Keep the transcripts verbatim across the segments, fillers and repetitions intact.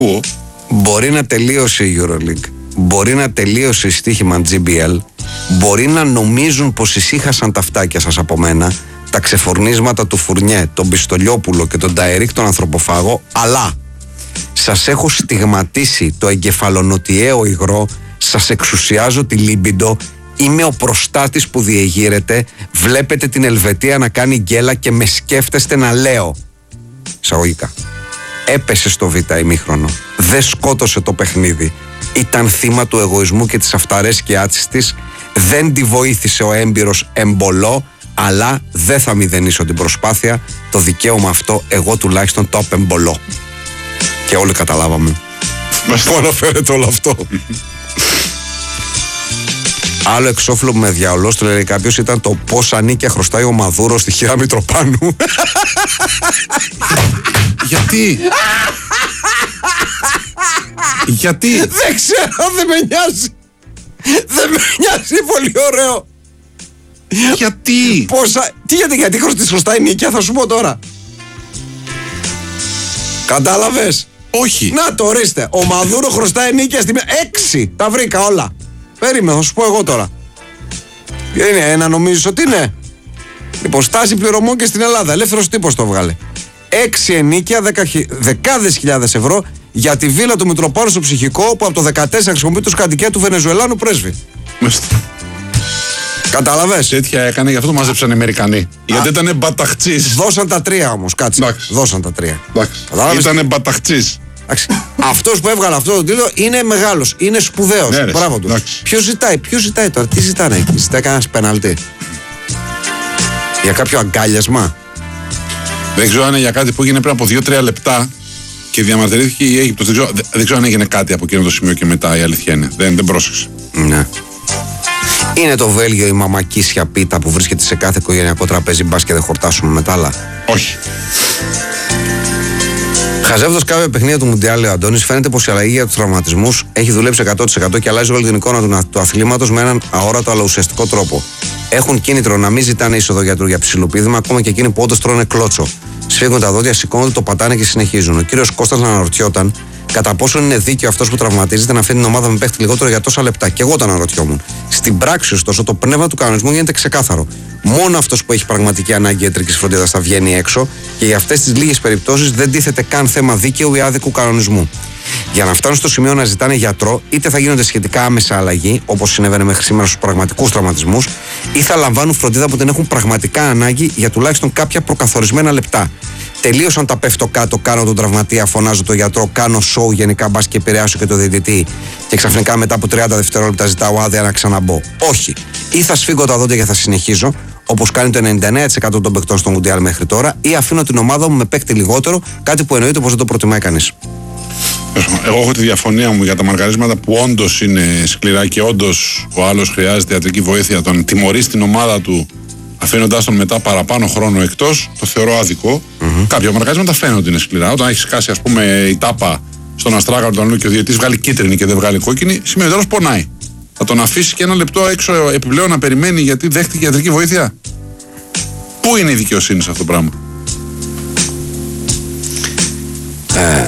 Πού? Μπορεί να τελείωσε η EuroLeague, μπορεί να τελείωσε η στοίχημα τζι μπι ελ, μπορεί να νομίζουν πως ησύχασαν τα φτάκια σας από μένα, τα ξεφορνίσματα του Φουρνιέ, τον Πιστολιόπουλο και τον Ταερίκ τον ανθρωποφάγο, αλλά σας έχω στιγματίσει το εγκεφαλονοτιαίο υγρό, σας εξουσιάζω τη λίμπιντο, είμαι ο προστάτης που διεγείρεται, βλέπετε την Ελβετία να κάνει γκέλα και με σκέφτεστε να λέω. Εισαγωγικά. Έπεσε στο β' ημίχρονο, δεν σκότωσε το παιχνίδι, ήταν θύμα του εγωισμού και της αυταρέσκειάς της, δεν τη βοήθησε ο έμπειρος Εμπολό, αλλά δεν θα μηδενίσω την προσπάθεια, το δικαίωμα αυτό εγώ τουλάχιστον το απεμπολώ. Και όλοι καταλάβαμε πού αναφέρεται όλο αυτό. Άλλο εξώφυλλο που με διαολός, το λέει κάποιος, ήταν το πόσα νίκια χρωστάει ο Μαδούρος στη χειρά Μητροπάνου. Γιατί? Γιατί? Δεν ξέρω, δεν με νοιάζει. Δεν με νοιάζει, πολύ ωραίο. Γιατί? Πόσα, τι γιατί, γιατί χρωστάει νίκια, θα σου πω τώρα. Κατάλαβες? Όχι. Να το ορίστε, ο Μαδούρο χρωστάει νίκια στη μία. Έξι, τα βρήκα όλα. Περίμενε, θα σου πω εγώ τώρα. Είναι ένα, νομίζεις ότι είναι? Λοιπόν, στάση πληρωμών και στην Ελλάδα. Ελεύθερος τύπος το βγάλε. Έξι ενίκια, δεκα, δεκάδες χιλιάδες ευρώ για τη βίλα του Μητροπάνου στο Ψυχικό, που από το δεκατέσσερα χρησιμοποιεί τους κατοικία του Βενεζουελάνου πρέσβη. Μάλιστα. Κατάλαβες? Τέτοια έκανε, γι' αυτό μάζεψαν οι Αμερικανοί. Γιατί ήταν μπαταχτσής. Δώσαν τα τρία όμως, κάτσε. Εντάξει. Δώσαν τα τρία. Ήταν μπαταχτσής. Αυτός που έβγαλε αυτό το τίτλο είναι μεγάλος, είναι σπουδαίος. Ναι, ρε, μπράβο του. Ποιος ζητάει, ποιος ζητάει τώρα, τι ζητάνε εκεί? Ζητάει κανένας πέναλτι? Για κάποιο αγκάλιασμα? Δεν ξέρω αν είναι για κάτι που έγινε πριν από δύο τρία λεπτά και διαμαρτυρήθηκε η Αίγυπτος. Δεν ξέρω, δεν ξέρω αν έγινε κάτι από εκείνο το σημείο και μετά, η αλήθεια είναι. Δεν, δεν πρόσεξε. Ναι. Είναι το Βέλγιο η μαμακίσια πίτα που βρίσκεται σε κάθε οικογενειακό τραπέζι, μπας και δεν χορτάσουμε μετά άλλα? Όχι. Χαζεύοντας κάποια παιχνίδια του Μουντιάλ, ο Αντώνης, φαίνεται πως η αλλαγή για τους τραυματισμούς έχει δουλέψει εκατό τοις εκατό και αλλάζει όλη την εικόνα του, του αθλήματος με έναν αόρατο αλλά ουσιαστικό τρόπο. Έχουν κίνητρο να μην ζητάνε είσοδο γιατρού για ψιλοπίδημα, ακόμα και εκείνοι που όντως τρώνε κλότσο. Σφίγγουν τα δόντια, σηκώνονται, το πατάνε και συνεχίζουν. Ο κύριος Κώστας να αναρωτιόταν κατά πόσο είναι δίκαιο αυτός που τραυματίζεται να αφήνει την ομάδα με παίχτη λιγότερο για τόσα λεπτά. Και εγώ το αναρωτιόμουν. Στην πράξη, ωστόσο, το πνεύμα του κανονισμού γίνεται ξεκάθαρο. Μόνο αυτός που έχει πραγματική ανάγκη ιατρικής φροντίδας θα βγαίνει έξω και για αυτές τις λίγες περιπτώσεις δεν τίθεται καν θέμα δίκαιου ή άδικου κανονισμού. Για να φτάνουν στο σημείο να ζητάνε γιατρό, είτε θα γίνονται σχετικά άμεσα αλλαγή, όπως συνέβαινε μέχρι σήμερα στους πραγματικούς τραυματισμούς, ή θα λαμβάνουν φροντίδα που την έχουν πραγματικά ανάγκη για τουλάχιστον κάποια προκαθορισμένα λεπτά. Τελείωσαν τα πέφτω κάτω, κάνω τον τραυματία, φωνάζω τον γιατρό, κάνω σοου γενικά, μπας και επηρεάσω και το διαιτητή. Και ξαφνικά μετά από τριάντα δευτερόλεπτα ζητάω άδεια να ξαναμπω. Όχι. Ή θα σφίγγω τα δόντια και θα συνεχίζω, όπως κάνει το ενενήντα εννέα τοις εκατό των παικτών στο Μουντιάλ μέχρι τώρα, ή αφήνω την ομάδα μου με παίκτη λιγότερο, κάτι που εννοείται πως δεν το προτιμάει κανείς. Εγώ έχω τη διαφωνία μου για τα μαρκαρίσματα που όντως είναι σκληρά και όντως ο άλλος χρειάζεται ιατρική βοήθεια. Τον τιμωρεί στην ομάδα του αφήνοντάς τον μετά παραπάνω χρόνο εκτός, το θεωρώ άδικο. Mm-hmm. Κάποια μαρκαρίσματα φαίνονται ότι είναι σκληρά. Όταν έχει χάσει, ας πούμε, η τάπα στον αστράγαλο του αλλού και ο διαιτητής βγάλει κίτρινη και δεν βγάλει κόκκινη, σημαίνει τέλος πονάει. Θα τον αφήσει και ένα λεπτό έξω επιπλέον να περιμένει γιατί δέχτηκε ιατρική βοήθεια? Πού είναι η δικαιοσύνη σε αυτό το πράγμα? Ε,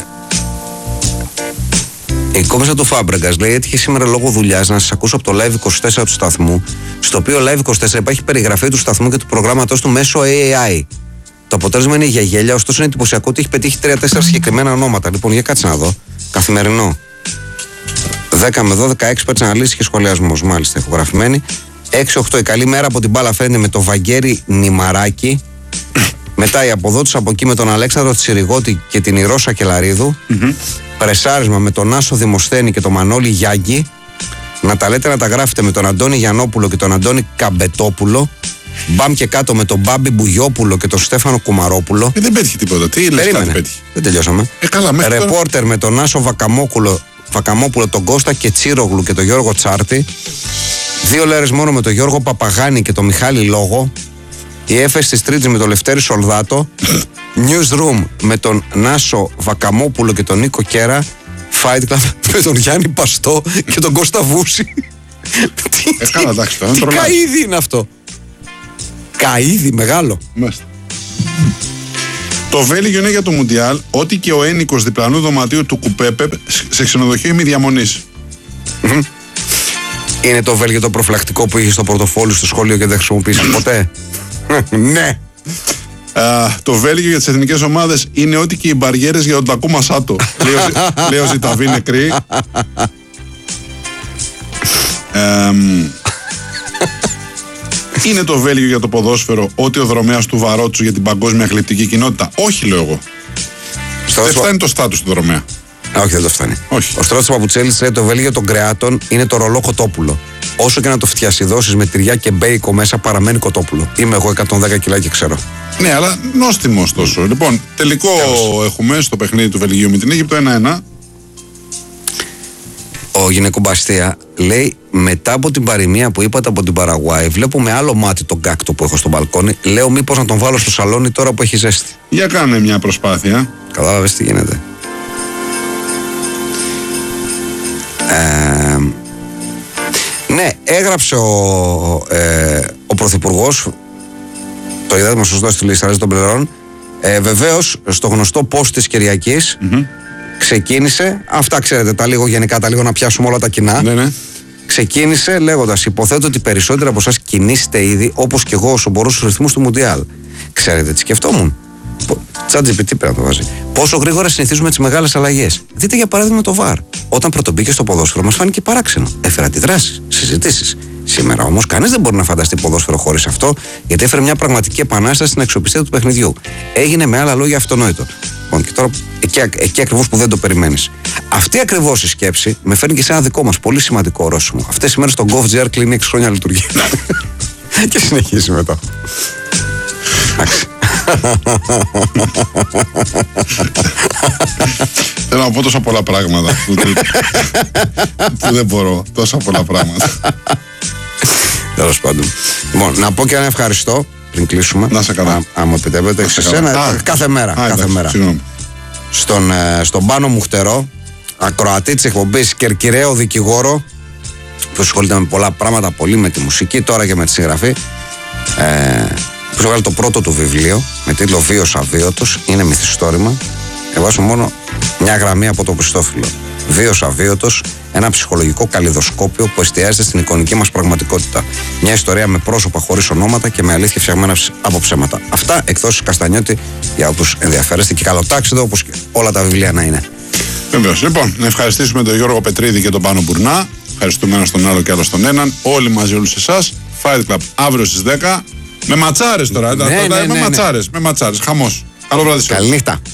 η κόμισα του Φάμπρεγκας λέει: έτυχε σήμερα λόγω δουλειάς να σας ακούσω από το Live είκοσι τέσσερα του σταθμού, στο οποίο Live είκοσι τέσσερα υπάρχει περιγραφή του σταθμού και του προγράμματος του μέσω έι άι. Το αποτέλεσμα είναι για γέλια, ωστόσο είναι εντυπωσιακό ότι έχει πετύχει τρία τέσσερα συγκεκριμένα ονόματα. Λοιπόν, για κάτσε να δω. Καθημερινό. δέκα με δώδεκα experts αναλύσεις και σχολιασμός. Μάλιστα, έχω γραφημένη. έξι οκτώ η καλή μέρα από την μπάλα φαίνεται με το Βαγγέρη Νημαράκη. Μετά η αποδότηση από εκεί με τον Αλέξανδρο Τσιριγώτη και την Ηρώσα Κελαρίδου. Mm-hmm. Πρεσάρισμα με τον Άσο Δημοσθένη και τον Μανώλη Γιάγκη. Να τα λέτε να τα γράφετε με τον Αντώνη Γιαννόπουλο και τον Αντώνη Καμπετόπουλο. Μπαμ και κάτω με τον Μπάμπη Μπουγιόπουλο και τον Στέφανο Κουμαρόπουλο. Ε, δεν πέτυχε τίποτα. Τι λες, κάτι πέτυχε? Δεν τελειώσαμε. Ε, καλά, Ρεπόρτερ τώρα... με τον Άσο Βακαμόπουλο, Βακαμόπουλο, τον Κώστα και Τσίρογλου και τον Γιώργο Τσάρτη. Δύο λέρες μόνο με τον Γιώργο Παπαγάνη και τον Μιχάλη Λόγο. Η Έφεση της Τρίτης με τον Λευτέρη Σολδάτο. Newsroom με τον Νάσο Βακαμόπουλο και τον Νίκο Κέρα. Fight Club με τον Γιάννη Παστό και τον Κώστα Βούση. Ε, καλά, εντάξει, τι καΐδι είναι αυτό? Καΐδι μεγάλο. Μάλιστα. Το Βέλγιο είναι για το Μουντιάλ ό,τι και ο ένικος διπλανού δωματίου του Κουπέπε σε ξενοδοχείο ημιδιαμονής. Είναι το Βέλγιο το προφυλακτικό που είχε στο πορτοφόλι στο σχολείο και δεν χρησιμοποίησε ποτέ? Ναι. Uh, το Βέλγιο για τις εθνικές ομάδες είναι ό,τι και οι μπαριέρες για τον Τακούμα Σάτο. Λέει ο Ζηταβή νεκρή. um, Είναι το Βέλγιο για το ποδόσφαιρο ό,τι ο δρομέας του Βαρότσου για την παγκόσμια γλυπτική κοινότητα? Όχι, λέω εγώ. Δεν φτάνει το στάτους του δρομέα. Α, όχι, δεν το φτάνει. Όχι. Ο Στράτος Παπουτσέλης λέει το Βέλγιο των κρεάτων είναι το ρολό κοτόπουλο. Όσο και να το φτιασιδώσεις με τυριά και μπέικο μέσα, παραμένει κοτόπουλο. Είμαι εγώ εκατόν δέκα κιλά και ξέρω. Ναι, αλλά νόστιμο ωστόσο. Λοιπόν, τελικό Τέλος. έχουμε στο παιχνίδι του Βελγίου με την Αίγυπτο ένα ένα. Ο γυναικομπαστία λέει μετά από την παροιμία που είπατε από την Παραγουάη, βλέπω με άλλο μάτι τον κάκτο που έχω στο μπαλκόνι. Λέω μήπως να τον βάλω στο σαλόνι τώρα που έχει ζέστη. Για κάνε μια προσπάθεια. Κατάλαβες τι γίνεται. Ε, ναι, έγραψε ο, ε, ο Πρωθυπουργός, το είδατε μας σωστά στη λίστα των πληρών, ε, βεβαίως στο γνωστό post της Κυριακής mm-hmm. ξεκίνησε, αυτά ξέρετε τα λίγο γενικά, τα λίγο να πιάσουμε όλα τα κοινά. Ναι, ναι. Ξεκίνησε λέγοντας, υποθέτω ότι περισσότεροι από εσάς κινείστε ήδη όπως και εγώ όσο μπορώ στους ρυθμούς του Μουντιάλ. Ξέρετε τι σκεφτόμουν? ChatGPT πρέπει να το βάζει. Πόσο γρήγορα συνηθίζουμε τις μεγάλες αλλαγές. Δείτε για παράδειγμα το βαρ. Όταν πρωτομπήκε στο ποδόσφαιρο, μας φάνηκε παράξενο. Έφερε αντιδράσεις, συζητήσεις. Σήμερα όμως κανείς δεν μπορεί να φανταστεί ποδόσφαιρο χωρίς αυτό, γιατί έφερε μια πραγματική επανάσταση στην αξιοπιστία του παιχνιδιού. Έγινε με άλλα λόγια αυτονόητο. Λοιπόν, και τώρα εκεί, εκεί ακριβώς που δεν το περιμένεις. Αυτή ακριβώς η σκέψη με φέρνει και σε ένα δικό μας πολύ σημαντικό ορόσημο. Αυτές τις μέρες το GovGR κλείνει έξι χρόνια λειτουργία. Και συνεχίζει μετά. Εντάξει. Θέλω να πω τόσα πολλά πράγματα που, που, που δεν μπορώ. Τόσα πολλά πράγματα. Τέλος πάντων. Λοιπόν, να πω και ένα ευχαριστώ πριν κλείσουμε. Να σε καλά. Αν μου επιτρέπετε. Σε σένα κάθε μέρα. Α, κάθε εντάξει, μέρα. Στον, στον Πάνο Μουχτερό, ακροατή της εκπομπής, κερκυραίο δικηγόρο, που ασχολείται με πολλά πράγματα, πολύ με τη μουσική, τώρα και με τη συγγραφή. Ε, που βγάλει το πρώτο του βιβλίο με τίτλο Βίος Αβίωτος, είναι μυθιστόρημα. Εβάζω μόνο μια γραμμή από το Χριστόφυλλο. Βίος Αβίωτος, ένα ψυχολογικό καλλιδοσκόπιο που εστιάζεται στην εικονική μας πραγματικότητα. Μια ιστορία με πρόσωπα χωρίς ονόματα και με αλήθεια φτιαγμένα από ψέματα. Αυτά εκδόσεις Καστανιώτη για όποιους ενδιαφέρεστε και καλοτάξιδο όπως και όλα τα βιβλία να είναι. Βεβαίως. Λοιπόν, να ευχαριστήσουμε τον Γιώργο Πετρίδη και τον Πάνο Μπουρνά. Ευχαριστούμε ένα στον άλλο και άλλο στον έναν. Όλοι μαζί, όλους εσάς. Fight Club αύριο στις δέκα. Με ματσάρες τώρα. Ναι, ναι, ναι, με ναι, ματσάρες. ναι. Με ματσάρες. Χαμός. Καλό βράδυ. Καληνύχτα.